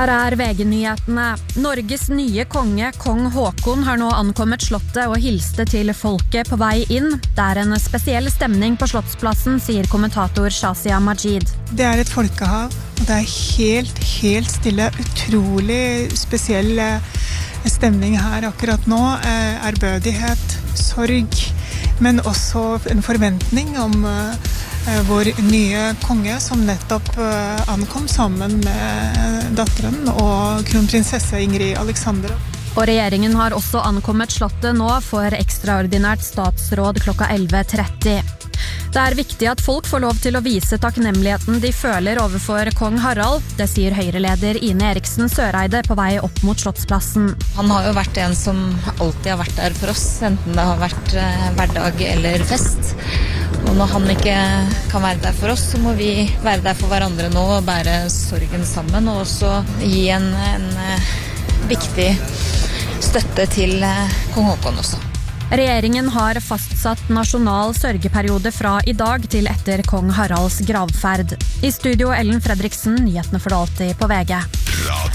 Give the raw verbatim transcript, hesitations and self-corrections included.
Her er V G-nyhetene. Norges nye konge, kong Håkon, har nå ankommet slottet og hilste til folket på vei inn. Det er en spesiell stemning på Slottsplassen, sier kommentator Shazia Majid. Det er et folkehav, og det er helt, helt stille. Utrolig spesiell stemning her akkurat nå. Ærbødighet, sorg, men også en forventning om vår nye konge som nettopp ankom sammen med datteren og kronprinsesse Ingrid Alexandra. Og regjeringen har også ankommet slottet nå for ekstraordinært statsråd klokka elleve tretti. Det er viktig at folk får lov til å vise takknemligheten de føler overfor kong Harald. Det sier Høyre-leder Ine Eriksen Søreide på vei opp mot Slottsplassen. Han har jo vært en som alltid har vært der for oss, enten det har vært hverdag eller fest. Og når han ikke kan være der for oss, så må vi være der for hverandre nå og bære sorgen sammen, og også gi en, en viktig støtte til kong Håkon også. Regjeringen har fastsatt nasjonal sørgeperiode fra i dag til etter kong Haralds gravferd. I studio Ellen Fredriksen, nyhetene for alltid på V G.